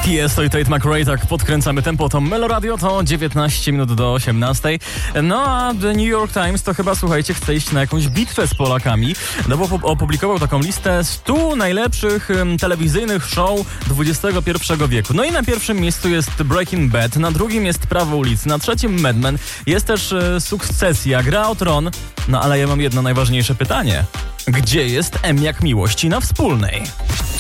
Tiesto i Tate McRae, tak podkręcamy tempo. To Meloradio, to 19 minut do 18. No a The New York Times to chyba, słuchajcie, chce iść na jakąś bitwę z Polakami, no bo opublikował taką listę 100 najlepszych telewizyjnych show XXI wieku. No i na pierwszym miejscu jest Breaking Bad, na drugim jest Prawo ulicy, na trzecim Mad Men, jest też Sukcesja, Gra o Tron. No ale ja mam jedno najważniejsze pytanie. Gdzie jest M jak miłości na Wspólnej?